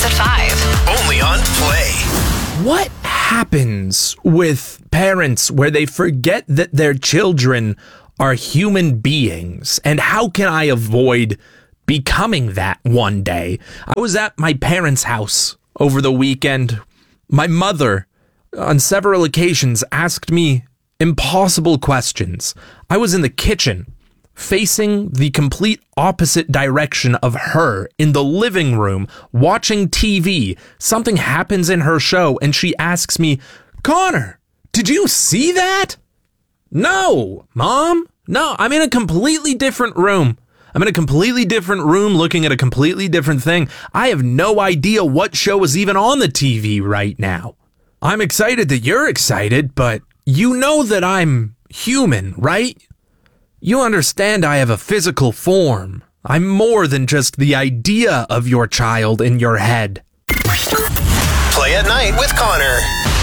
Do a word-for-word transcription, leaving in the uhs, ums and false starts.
at five. Only on Play. What happens with parents where they forget that their children are human beings? And how can I avoid becoming that one day? I was at my parents' house over the weekend. My mother, on several occasions, asked me impossible questions. I was in the kitchen, facing the complete opposite direction of her in the living room, watching T V. Something happens in her show, and she asks me, Connor, did you see that? No, Mom. No, I'm in a completely different room. I'm in a completely different room looking at a completely different thing. I have no idea what show is even on the T V right now. I'm excited that you're excited, but you know that I'm human, right? You understand I have a physical form. I'm more than just the idea of your child in your head. Play at Night with Connor.